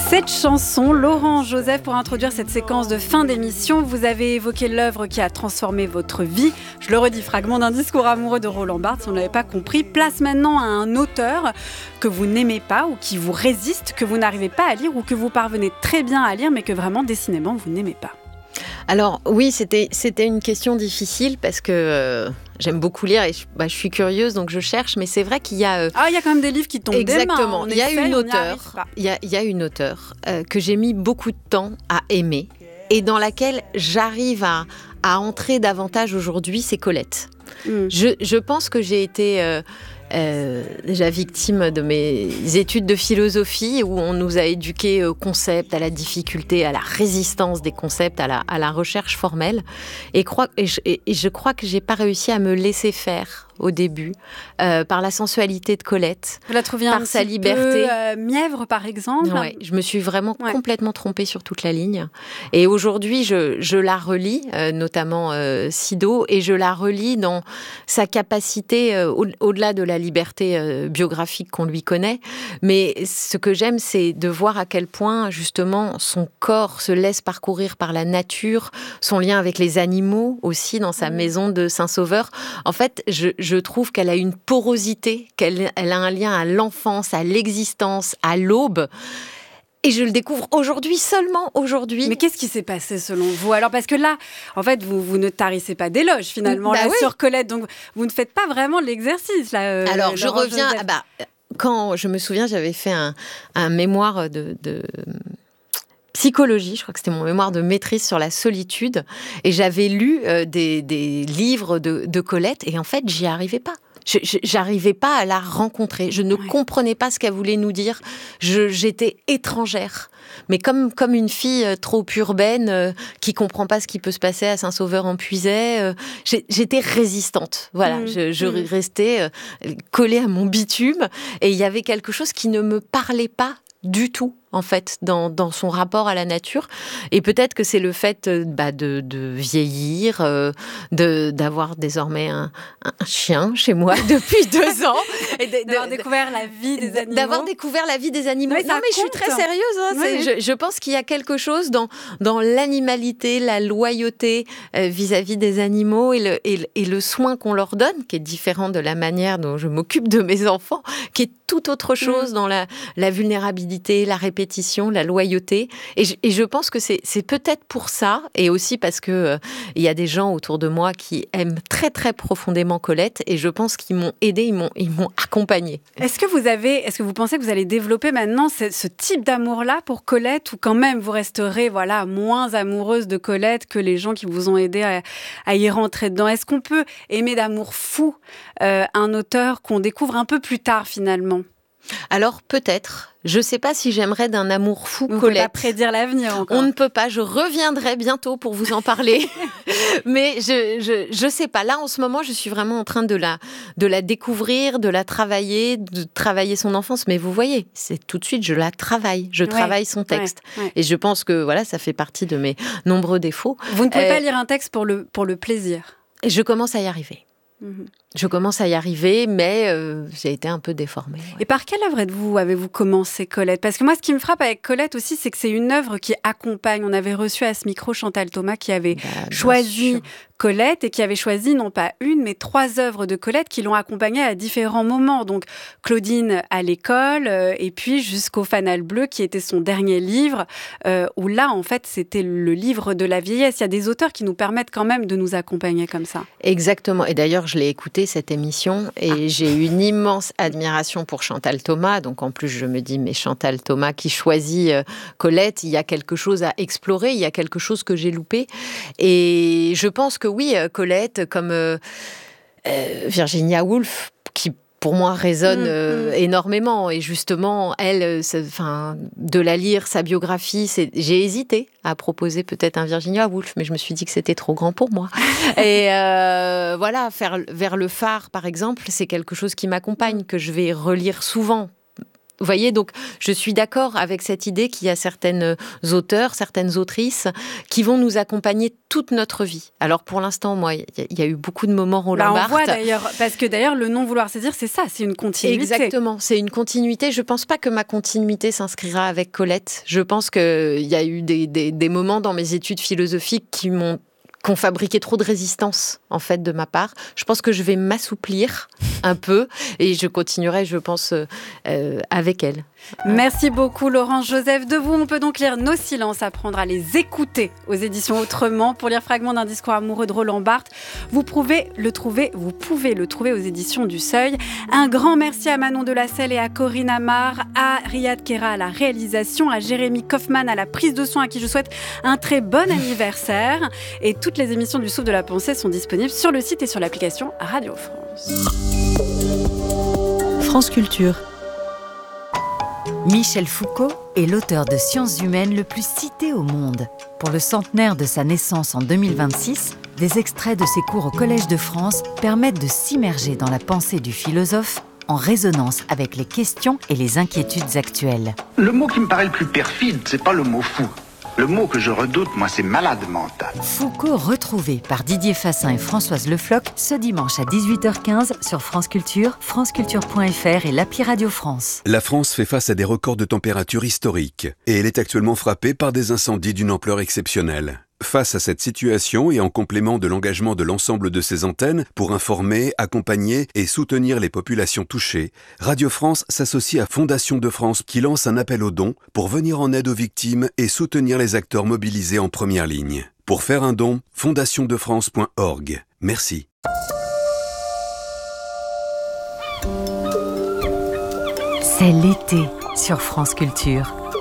Cette chanson, Laurent Joseph, pour introduire cette séquence de fin d'émission, vous avez évoqué l'œuvre qui a transformé votre vie. Je le redis, fragment d'un discours amoureux de Roland Barthes, si on ne l'avait pas compris. Place maintenant à un auteur que vous n'aimez pas ou qui vous résiste, que vous n'arrivez pas à lire ou que vous parvenez très bien à lire mais que vraiment décidément vous n'aimez pas. Alors oui, c'était une question difficile parce que j'aime beaucoup lire et je suis curieuse donc je cherche, mais c'est vrai qu'il y a... il y a quand même des livres qui tombent exactement. des mains. Il y a une auteure que j'ai mis beaucoup de temps à aimer et dans laquelle j'arrive à entrer davantage aujourd'hui, c'est Colette. Je pense que j'ai été... déjà victime de mes études de philosophie où on nous a éduqués au concept, à la difficulté, à la résistance des concepts, à la recherche formelle. Et je crois que j'ai pas réussi à me laisser faire au début par la sensualité de Colette. Vous la trouviez par sa liberté. Mièvre, par exemple. Ouais, je me suis vraiment complètement trompée sur toute la ligne. Et aujourd'hui, je la relis, notamment Sido, et je la relis dans sa capacité, au-delà de la liberté biographique qu'on lui connaît. Mais ce que j'aime, c'est de voir à quel point, justement, son corps se laisse parcourir par la nature, son lien avec les animaux aussi, dans sa maison de Saint-Sauveur. En fait, je trouve qu'elle a une porosité, qu'elle a un lien à l'enfance, à l'existence, à l'aube. Et je le découvre aujourd'hui, seulement aujourd'hui. Mais qu'est-ce qui s'est passé selon vous ? Alors, parce que là, en fait, vous ne tarissez pas d'éloges, finalement, sur Colette. Donc, vous ne faites pas vraiment l'exercice, là. Alors, je reviens... quand je me souviens, j'avais fait un mémoire de psychologie, je crois que c'était mon mémoire de maîtrise sur la solitude, et j'avais lu des livres de Colette, et en fait, j'y arrivais pas. J'arrivais pas à la rencontrer. Je ne comprenais pas ce qu'elle voulait nous dire. J'étais étrangère. Mais comme une fille trop urbaine qui comprend pas ce qui peut se passer à Saint-Sauveur-en-Puisaye, j'étais résistante. Voilà, je restais collée à mon bitume, et il y avait quelque chose qui ne me parlait pas du tout, en fait, dans son rapport à la nature. Et peut-être que c'est le fait de vieillir, d'avoir désormais un chien chez moi depuis 2 ans. D'avoir découvert la vie des animaux. D'avoir découvert la vie des animaux. Mais je suis très sérieuse. Je pense qu'il y a quelque chose dans l'animalité, la loyauté vis-à-vis des animaux et le soin qu'on leur donne, qui est différent de la manière dont je m'occupe de mes enfants, qui est tout autre chose dans la vulnérabilité, la répétition, la loyauté. Et je pense que c'est peut-être pour ça, et aussi parce que il y a des gens autour de moi qui aiment très très profondément Colette, et je pense qu'ils m'ont aidée, ils m'ont accompagnée. Est-ce que vous pensez que vous allez développer maintenant ce type d'amour-là pour Colette, ou quand même vous resterez moins amoureuse de Colette que les gens qui vous ont aidé à y rentrer dedans ? Est-ce qu'on peut aimer d'amour fou un auteur qu'on découvre un peu plus tard finalement ? Alors peut-être. Je ne sais pas si j'aimerais d'un amour fou Colette. On ne peut pas prédire l'avenir encore. On ne peut pas. Je reviendrai bientôt pour vous en parler. Mais je sais pas. Là, en ce moment, je suis vraiment en train de la découvrir, de la travailler, de travailler son enfance. Mais vous voyez, c'est tout de suite, je la travaille. Je travaille son texte. Ouais. Et je pense que ça fait partie de mes nombreux défauts. Vous ne pouvez pas lire un texte pour le plaisir. Et je commence à y arriver. Je commence à y arriver, mais j'ai été un peu déformée. Ouais. Et par quelle œuvre avez-vous commencé, Colette ? Parce que moi, ce qui me frappe avec Colette aussi, c'est que c'est une œuvre qui accompagne. On avait reçu à ce micro Chantal Thomas qui avait choisi Colette et qui avait choisi non pas une, mais 3 œuvres de Colette qui l'ont accompagnée à différents moments. Donc Claudine à l'école et puis jusqu'au Fanal Bleu qui était son dernier livre où là, en fait, c'était le livre de la vieillesse. Il y a des auteurs qui nous permettent quand même de nous accompagner comme ça. Exactement. Et d'ailleurs, je l'ai écouté cette émission et j'ai une immense admiration pour Chantal Thomas. Donc en plus, je me dis, mais Chantal Thomas qui choisit Colette, il y a quelque chose à explorer, il y a quelque chose que j'ai loupé. Et je pense que oui, Colette, comme Virginia Woolf, qui pour moi résonne énormément. Et justement, elle, de la lire, sa biographie, j'ai hésité à proposer peut-être un Virginia Woolf, mais je me suis dit que c'était trop grand pour moi. Et faire Vers le phare, par exemple, c'est quelque chose qui m'accompagne, que je vais relire souvent. Vous voyez, donc je suis d'accord avec cette idée qu'il y a certaines auteurs, certaines autrices qui vont nous accompagner toute notre vie. Alors pour l'instant, moi, il y a eu beaucoup de moments Roland Barthes. On voit d'ailleurs, parce que d'ailleurs le non vouloir saisir, c'est ça, c'est une continuité. Exactement, c'est une continuité. Je pense pas que ma continuité s'inscrira avec Colette. Je pense qu'il y a eu des moments dans mes études philosophiques qui ont fabriqué trop de résistance, en fait, de ma part. Je pense que je vais m'assouplir un peu et je continuerai, je pense, avec elle. Merci beaucoup Laurence Joseph Devoux. On peut donc lire Nos silences, apprendre à les écouter aux éditions Autrement. Pour lire Fragment d'un discours amoureux de Roland Barthes, vous pouvez le trouver aux éditions du Seuil. Un grand merci à Manon Delacelle et à Corinne Amar, à Riyad Kera à la réalisation, à Jérémy Kaufmann à la prise de son, à qui je souhaite un très bon anniversaire. Et toutes les émissions du Souffle de la Pensée sont disponibles sur le site et sur l'application Radio France. France Culture. Michel Foucault est l'auteur de sciences humaines le plus cité au monde. Pour le centenaire de sa naissance en 2026, des extraits de ses cours au Collège de France permettent de s'immerger dans la pensée du philosophe en résonance avec les questions et les inquiétudes actuelles. Le mot qui me paraît le plus perfide, c'est pas le mot fou. Le mot que je redoute, moi, c'est malade mental. Foucault retrouvé par Didier Fassin et Françoise Le Floch ce dimanche à 18h15 sur France Culture, franceculture.fr et l'appli Radio France. La France fait face à des records de température historiques et elle est actuellement frappée par des incendies d'une ampleur exceptionnelle. Face à cette situation et en complément de l'engagement de l'ensemble de ses antennes pour informer, accompagner et soutenir les populations touchées, Radio France s'associe à Fondation de France qui lance un appel aux dons pour venir en aide aux victimes et soutenir les acteurs mobilisés en première ligne. Pour faire un don, fondationdefrance.org. Merci. C'est l'été sur France Culture.